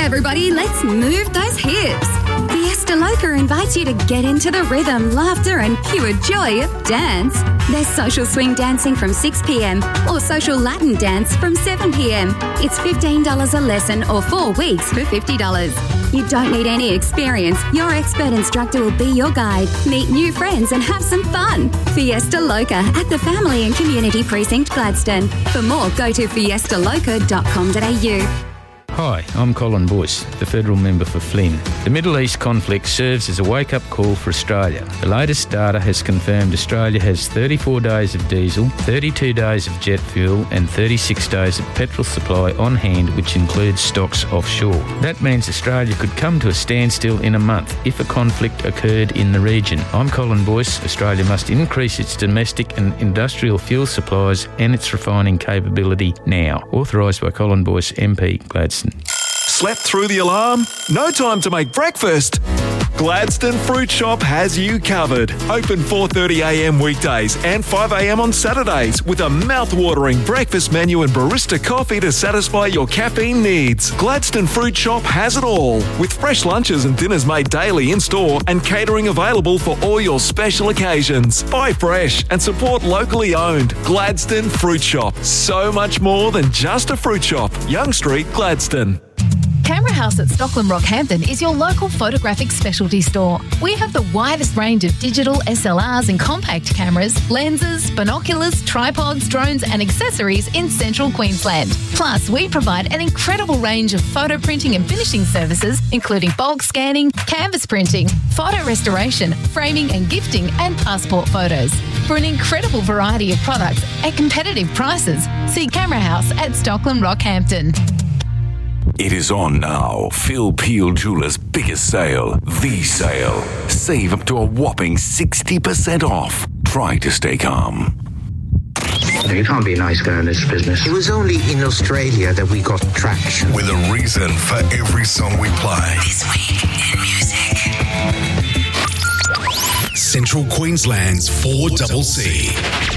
everybody, let's move those hips. Fiesta Loca invites you to get into the rhythm, laughter and pure joy of dance. There's social swing dancing from 6 p.m. or social Latin dance from 7 p.m. It's $15 a lesson or 4 weeks for $50. You don't need any experience. Your expert instructor will be your guide. Meet new friends and have some fun. Fiesta Loca at the Family and Community Precinct, Gladstone. For more, go to fiestaloca.com.au. Hi, I'm Colin Boyce, the federal member for Flynn. The Middle East conflict serves as a wake-up call for Australia. The latest data has confirmed Australia has 34 days of diesel, 32 days of jet fuel and 36 days of petrol supply on hand, which includes stocks offshore. That means Australia could come to a standstill in a month if a conflict occurred in the region. I'm Colin Boyce. Australia must increase its domestic and industrial fuel supplies and its refining capability now. Authorised by Colin Boyce, MP, Gladstone. Slept through the alarm? No time to make breakfast? Gladstone Fruit Shop has you covered. Open 4:30am weekdays and 5am on Saturdays with a mouth-watering breakfast menu and barista coffee to satisfy your caffeine needs. Gladstone Fruit Shop has it all, with fresh lunches and dinners made daily in-store and catering available for all your special occasions. Buy fresh and support locally owned. Gladstone Fruit Shop. So much more than just a fruit shop. Young Street, Gladstone. Camera House at Stockland Rockhampton is your local photographic specialty store. We have the widest range of digital SLRs and compact cameras, lenses, binoculars, tripods, drones and accessories in central Queensland. Plus, we provide an incredible range of photo printing and finishing services, including bulk scanning, canvas printing, photo restoration, framing and gifting and passport photos. For an incredible variety of products at competitive prices, see Camera House at Stockland Rockhampton. It is on now. Phil Peel Jewelers' biggest sale, The Sale. Save up to a whopping 60% off. Try to stay calm. You can't be a nice guy in this business. It was only in Australia that we got traction. With a reason for every song we play. This week in music. Central Queensland's 4CC.